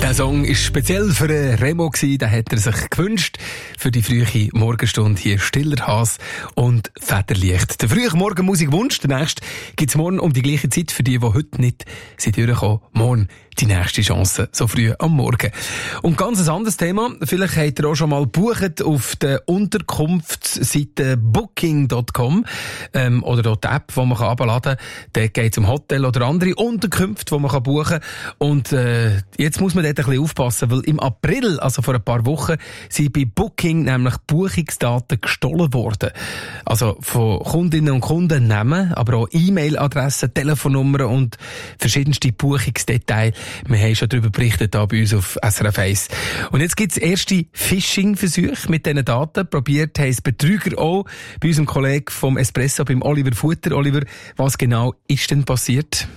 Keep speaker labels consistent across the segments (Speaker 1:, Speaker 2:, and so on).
Speaker 1: Der Song ist speziell für Remo gewesen, den hat er sich gewünscht. Für die frühe Morgenstunde hier Stiller Has und Federlicht. Der frühe Morgenmusikwunsch, der nächste gibt's morgen um die gleiche Zeit für die heute nicht sind durchgekommen. Morgen die nächste Chance, so früh am Morgen. Und ganz ein anderes Thema. Vielleicht habt ihr auch schon mal gebucht auf der Unterkunftsseite booking.com oder dort die App, die man herunterladen kann. Dort geht es um Hotel oder andere Unterkünfte, die man buchen kann. Und jetzt muss man dort ein bisschen aufpassen, weil im April, also vor ein paar Wochen, sind bei Booking nämlich Buchungsdaten gestohlen worden. Also von Kundinnen und Kunden Namen, aber auch E-Mail-Adressen, Telefonnummern und verschiedenste Buchungsdetails. Wir haben schon darüber berichtet hier bei uns auf SRF 1. Und jetzt gibt es erste Phishing-Versuche mit diesen Daten. Probiert haben es Betrüger auch bei unserem Kollegen vom Espresso, beim Oliver Futter. Oliver, was genau ist denn passiert?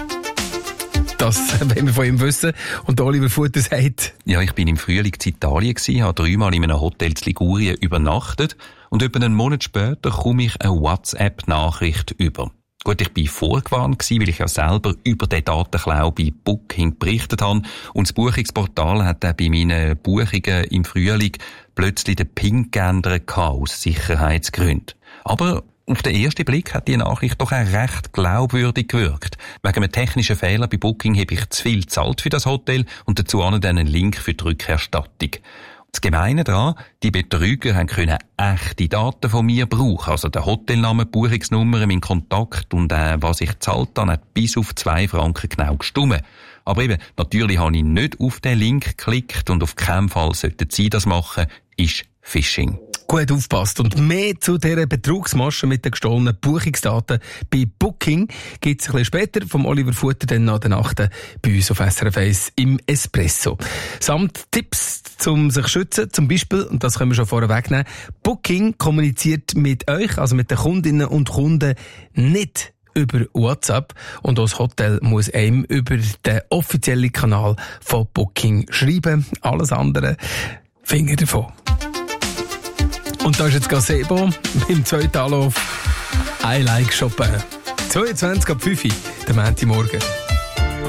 Speaker 1: Das wollen wir von ihm wissen. Und der Oliver Futter sagt:
Speaker 2: Ja, ich bin im Frühling in Italien gewesen, habe 3-mal in einem Hotel in Ligurien übernachtet und etwa einen Monat später komme ich eine WhatsApp-Nachricht über. Gut, ich bin vorgewarnt gewesen, weil ich ja selber über den Datenklau bei Booking berichtet habe. Und das Buchungsportal hat dann bei meinen Buchungen im Frühling plötzlich den PIN geändert aus Sicherheitsgründen. Aber auf den ersten Blick hat die Nachricht doch auch recht glaubwürdig gewirkt. Wegen einem technischen Fehler bei Booking habe ich zu viel gezahlt für das Hotel und dazu auch noch einen Link für die Rückerstattung. Das Gemeine daran, die Betrüger können echte Daten von mir brauchen, also den Hotelnamen, die Buchungsnummer, meinen Kontakt und was ich gezahlt habe, hat bis auf 2 Franken genau gestimmt. Aber eben, natürlich habe ich nicht auf den Link geklickt und auf keinen Fall sollten Sie das machen, ist Phishing.
Speaker 1: Gut aufpasst. Und mehr zu dieser Betrugsmasche mit den gestohlenen Buchungsdaten bei Booking gibt es ein bisschen später vom Oliver Futter dann nach der Nacht bei uns auf SRF 1 im Espresso. Samt Tipps zum sich schützen, zum Beispiel, und das können wir schon vorher wegnehmen, Booking kommuniziert mit euch, also mit den Kundinnen und Kunden, nicht über WhatsApp, und auch das Hotel muss einem über den offiziellen Kanal von Booking schreiben. Alles andere Finger davon. Und da ist jetzt Gazebo im zweiten Anlauf I Like Chopin. 22 ab 5 Uhr, der Montagmorgen.